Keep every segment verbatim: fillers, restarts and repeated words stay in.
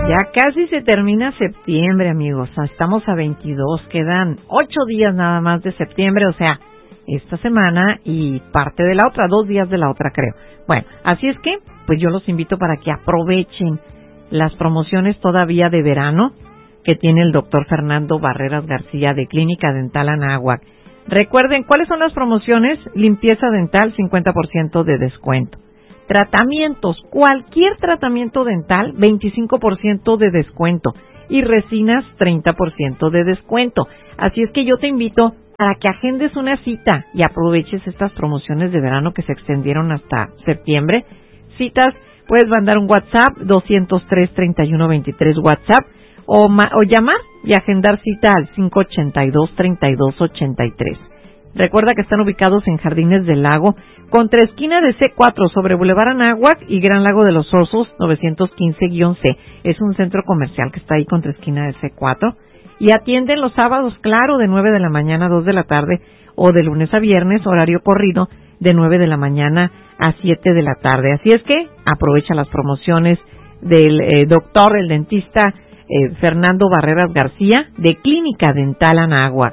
Ya casi se termina septiembre, amigos. Estamos a veintidós, quedan ocho días nada más de septiembre, o sea, esta semana y parte de la otra, dos días de la otra, creo. Bueno, así es que, pues yo los invito para que aprovechen las promociones todavía de verano que tiene el doctor Fernando Barreras García de Clínica Dental Anáhuac. Recuerden, ¿cuáles son las promociones? Limpieza dental, cincuenta por ciento de descuento. Tratamientos, cualquier tratamiento dental, veinticinco por ciento de descuento. Y resinas, treinta por ciento de descuento. Así es que yo te invito para que agendes una cita y aproveches estas promociones de verano que se extendieron hasta septiembre. Citas, puedes mandar un WhatsApp, doscientos tres, treinta y uno, veintitrés WhatsApp, o, ma- o llamar y agendar cita al cinco ochenta y dos, treinta y dos, ochenta y tres. Recuerda que están ubicados en Jardines del Lago, contra esquina de C cuatro, sobre Boulevard Anáhuac y Gran Lago de los Osos, novecientos quince C. Es un centro comercial que está ahí contra esquina de C cuatro. Y atienden los sábados, claro, de nueve de la mañana a dos de la tarde, o de lunes a viernes, horario corrido, de nueve de la mañana a siete de la tarde. Así es que aprovecha las promociones del eh, doctor, el dentista eh, Fernando Barreras García, de Clínica Dental Anáhuac.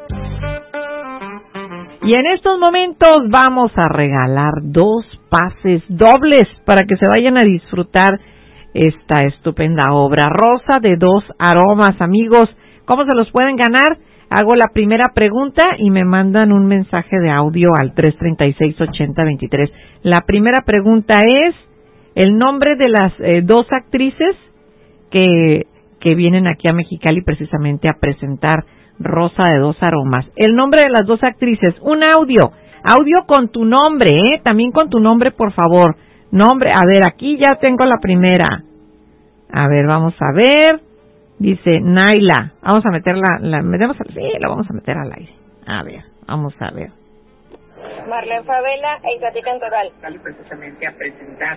Y en estos momentos vamos a regalar dos pases dobles para que se vayan a disfrutar esta estupenda obra. Rosa de dos aromas, amigos. ¿Cómo se los pueden ganar? Hago la primera pregunta y me mandan un mensaje de audio al tres treinta y seis, ochenta, veintitrés. La primera pregunta es el nombre de las eh, dos actrices que, que vienen aquí a Mexicali precisamente a presentar Rosa de dos aromas. El nombre de las dos actrices, un audio, audio con tu nombre, ¿eh? También con tu nombre, por favor. Nombre, a ver, aquí ya tengo la primera. A ver, vamos a ver. Dice Naila. Vamos a meterla, la metemos, sí, la vamos a meter al aire. A ver, vamos a ver. Marlene Favela e Isatica en Total. Sale precisamente a presentar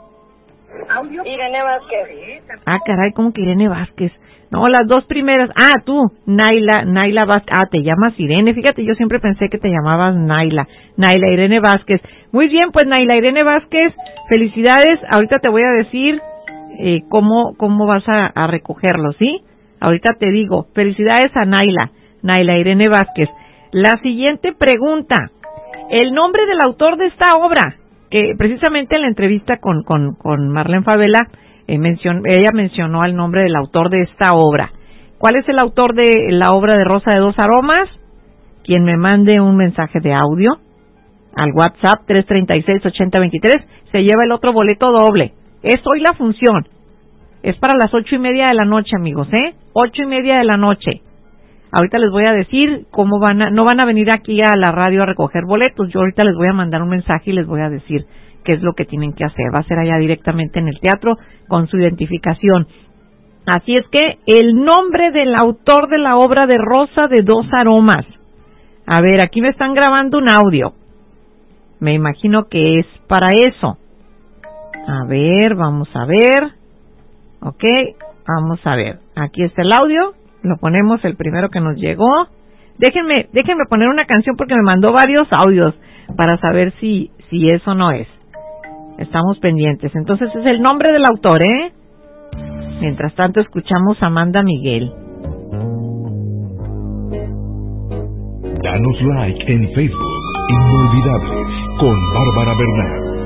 audio. Irene Vázquez. Ah, caray, ¿cómo que Irene Vázquez? No, las dos primeras. Ah, tú, Naila, Naila Vázquez. Ah, te llamas Irene. Fíjate, yo siempre pensé que te llamabas Naila. Naila Irene Vázquez. Muy bien, pues Naila Irene Vázquez, felicidades. Ahorita te voy a decir eh, cómo cómo vas a, a recogerlo, ¿sí? Ahorita te digo. Felicidades a Naila, Naila Irene Vázquez. La siguiente pregunta. El nombre del autor de esta obra, que precisamente en la entrevista con, con, con Marlene Favela, Eh, mencion, ella mencionó el nombre del autor de esta obra. ¿Cuál es el autor de la obra de Rosa de dos aromas? Quien me mande un mensaje de audio al WhatsApp tres treinta y seis, ochenta, veintitrés se lleva el otro boleto doble. Es hoy la función. Es para las ocho y media de la noche, amigos, ¿eh? Ocho y media de la noche. Ahorita les voy a decir cómo van a, no van a venir aquí a la radio a recoger boletos. Yo ahorita les voy a mandar un mensaje y les voy a decir qué es lo que tienen que hacer. Va a ser allá directamente en el teatro con su identificación. Así es que el nombre del autor de la obra de Rosa de dos aromas. A ver, aquí me están grabando un audio. Me imagino que es para eso. A ver, vamos a ver. Ok, vamos a ver. Aquí está el audio. Lo ponemos el primero que nos llegó. Déjenme, déjenme poner una canción porque me mandó varios audios para saber si, si eso no es. Estamos pendientes. Entonces es el nombre del autor, ¿eh? Mientras tanto escuchamos a Amanda Miguel. Danos like en Facebook. Inolvidables con Bárbara Bernal.